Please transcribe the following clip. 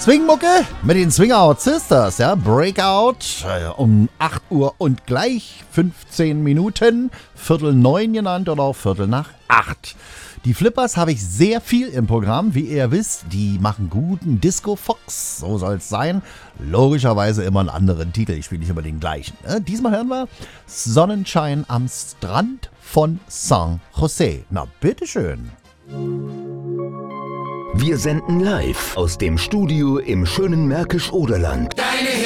Swingmucke mit den Swingout Sisters, ja, Breakout um 8 Uhr und gleich 15 Minuten, Viertel 9 genannt oder auch Viertel nach 8. Die Flippers habe ich sehr viel im Programm, wie ihr wisst, die machen guten Disco-Fox, so soll es sein. Logischerweise immer einen anderen Titel, ich spiele nicht immer den gleichen. Diesmal hören wir Sonnenschein am Strand von San Jose. Na, bitteschön. Wir senden live aus dem Studio im schönen Märkisch-Oderland. Deine